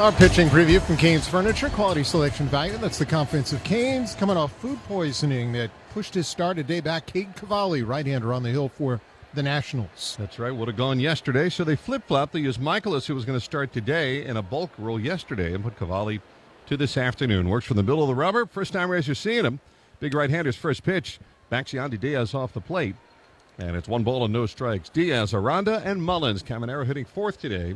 Our pitching preview from Canes Furniture, quality selection value. That's the confidence of Canes. Coming off food poisoning that pushed his start a day back. Cade Cavalli, right-hander on the hill for the Nationals. That's right, would have gone yesterday. So they flip-flopped. They used Michaelis, who was going to start today, in a bulk role yesterday, and put Cavalli to this afternoon. Works from the middle of the rubber. First time as you're seeing him. Big right-hander's first pitch. Backs Yandy Diaz off the plate. And it's 1 ball and no strikes. Diaz, Aranda, and Mullins. Caminero hitting fourth today.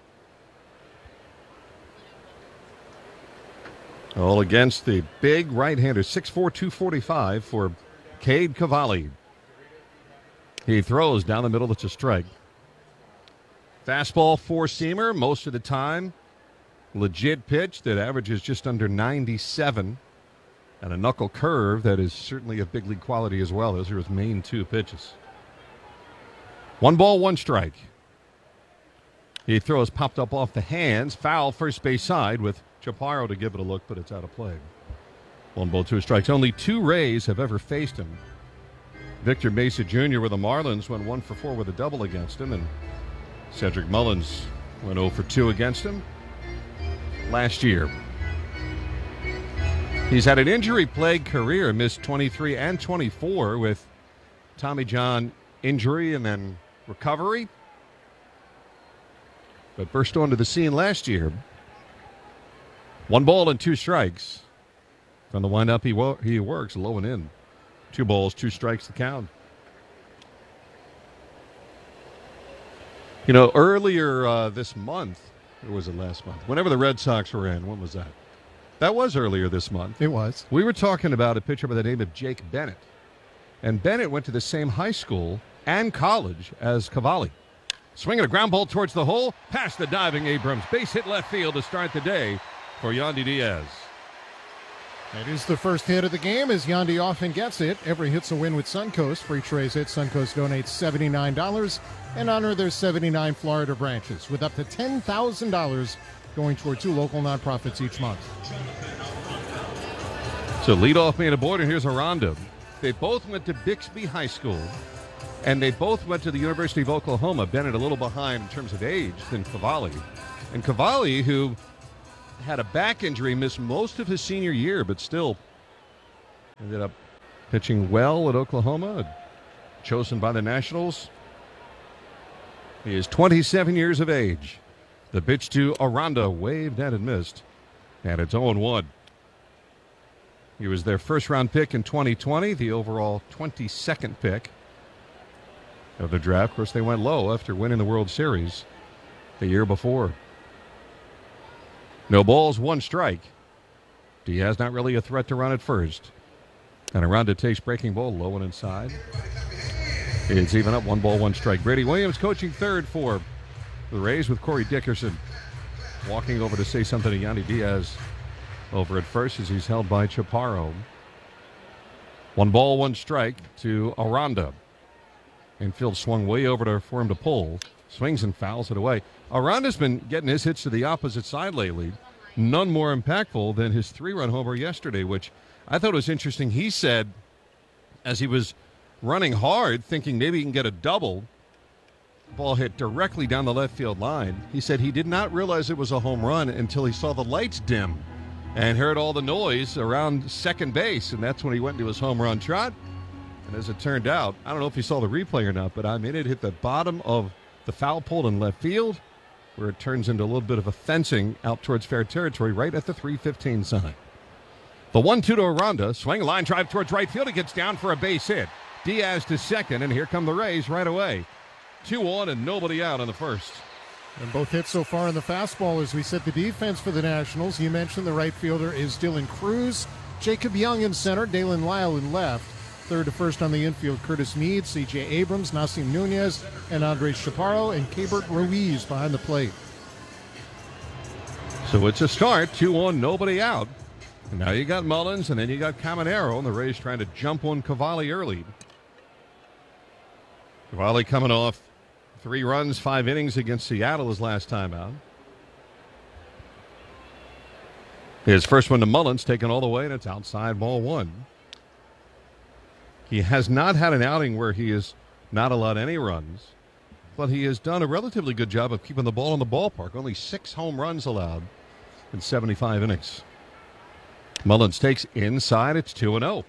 All against the big right-hander, 6'4", 245 for Cade Cavalli. He throws down the middle. It's a strike. Fastball, four-seamer, most of the time. Legit pitch that averages just under 97. And a knuckle curve that is certainly of big league quality as well. Those are his main two pitches. 1 ball, 1 strike. He throws popped up off the hands. Foul, first base side with Chaparro to give it a look, but it's out of play. 1 ball, 2 strikes. Only 2 Rays have ever faced him. Victor Mesa Jr. with the Marlins went 1 for 4 with a double against him, and Cedric Mullins went 0 for 2 against him last year. He's had an injury-plagued career, missed 23 and 24 with Tommy John injury and then recovery, but burst onto the scene last year. 1 ball and 2 strikes. From the windup, he works low and in. 2 balls, 2 strikes to count. You know, earlier this month, or was it last month? Whenever the Red Sox were in, when was that? That was earlier this month. It was. We were talking about a pitcher by the name of Jake Bennett. And Bennett went to the same high school and college as Cavalli. Swinging a ground ball towards the hole, past the diving Abrams. Base hit left field to start the day for Yandy Diaz. It is the first hit of the game, as Yandy often gets it. Every hit's a win with Suncoast. For each Rays hit, Suncoast donates $79 in honor of their 79 Florida branches, with up to $10,000 going toward 2 local nonprofits each month. So leadoff man aboard, and here's Aranda. They both went to Bixby High School, and they both went to the University of Oklahoma. Bennett a little behind in terms of age than Cavalli. And Cavalli, who had a back injury, missed most of his senior year, but still ended up pitching well at Oklahoma, chosen by the Nationals. He is 27 years of age. The pitch to Aranda, waved at and missed, and it's 0-1. He was their first-round pick in 2020, the overall 22nd pick of the draft. Of course, they went low after winning the World Series the year before. No balls, 1 strike. Diaz not really a threat to run at first. And Aranda takes breaking ball low and inside. It's even up, 1 ball, 1 strike. Brady Williams coaching third for the Rays with Corey Dickerson walking over to say something to Yandy Diaz over at first as he's held by Chaparro. 1 ball, 1 strike to Aranda. Infield swung way over for him to pull. Swings and fouls it away. Aranda's been getting his hits to the opposite side lately. None more impactful than his 3-run homer yesterday, which I thought was interesting. He said, as he was running hard, thinking maybe he can get a double, ball hit directly down the left field line. He said he did not realize it was a home run until he saw the lights dim and heard all the noise around second base, and that's when he went into his home run trot. And as it turned out, I don't know if you saw the replay or not, but I mean, it hit the bottom of the foul pole in left field, where it turns into a little bit of a fencing out towards fair territory right at the 315 sign. The 1-2 to Aranda. Swing, line drive towards right field. It gets down for a base hit. Diaz to second, and here come the Rays right away. 2 on and nobody out on the first. And both hits so far in the fastball, as we said, the defense for the Nationals. You mentioned the right fielder is Dylan Cruz. Jacob Young in center, Dalen Lyle in left. Third to first on the infield, Curtis Meade, C.J. Abrams, Nasim Nunez, and Andres Chaparro, and Keibert Ruiz behind the plate. So it's a start, 2 on, nobody out. And now you got Mullins, and then you got Caminero, and the Rays trying to jump on Cavalli early. Cavalli coming off 3 runs, 5 innings against Seattle his last time out. His first one to Mullins, taken all the way, and it's outside, ball 1. He has not had an outing where he has not allowed any runs, but he has done a relatively good job of keeping the ball in the ballpark. Only 6 home runs allowed in 75 innings. Mullins takes inside. It's 2-0.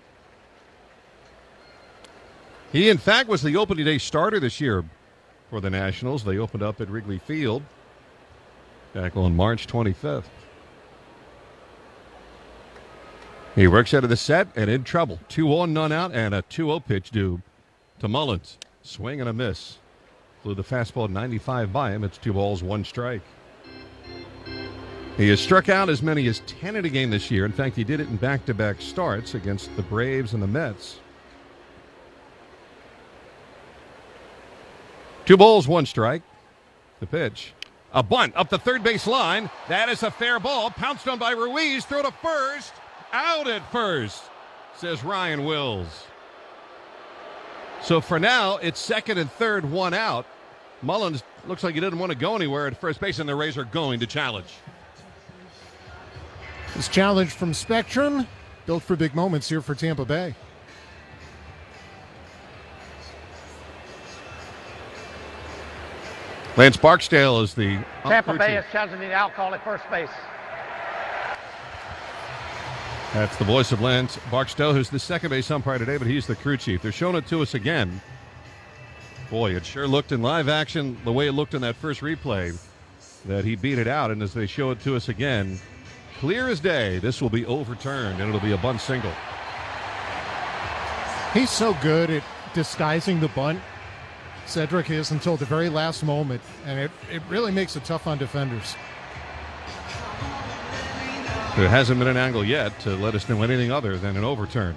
He, in fact, was the opening day starter this year for the Nationals. They opened up at Wrigley Field back on March 25th. He works out of the set and in trouble. 2 on, none out, and a 2-0 pitch due to Mullins. Swing and a miss. Flew the fastball 95 by him. It's 2 balls, 1 strike. He has struck out as many as 10 in a game this year. In fact, he did it in back-to-back starts against the Braves and the Mets. 2 balls, 1 strike. The pitch. A bunt up the third base line. That is a fair ball. Pounced on by Ruiz. Throw to first. Out at first, says Ryan Wills. So for now, it's second and third, 1 out. Mullins looks like he didn't want to go anywhere at first base, and the Rays are going to challenge. This challenge from Spectrum, built for big moments here for Tampa Bay. Lance Barksdale is the Tampa Bay is challenging the out call at first base. That's the voice of Lance Barksdale, who's the second base umpire today, but he's the crew chief. They're showing it to us again. Boy, it sure looked in live action the way it looked in that first replay that he beat it out. And as they show it to us again, clear as day, this will be overturned, and it'll be a bunt single. He's so good at disguising the bunt. Cedric is until the very last moment, and it really makes it tough on defenders. There hasn't been an angle yet to let us know anything other than an overturn.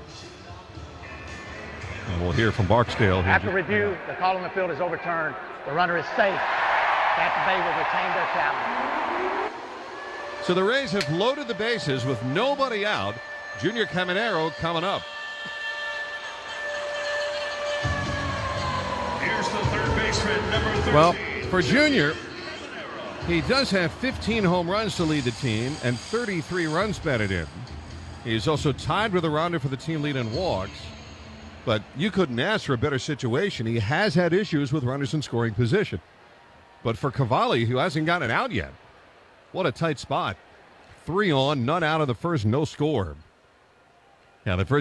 And we'll hear from Barksdale. After review, the call on the field is overturned. The runner is safe. Tampa Bay will retain their challenge. So the Rays have loaded the bases with nobody out. Junior Caminero coming up. Here's the third baseman, number 13. Well, for Junior, he does have 15 home runs to lead the team and 33 runs batted in. He's also tied with Aranda for the team lead in walks. But you couldn't ask for a better situation. He has had issues with runners in scoring position. But for Cavalli, who hasn't gotten out yet, what a tight spot. 3 on, none out of the first, no score. Now, the first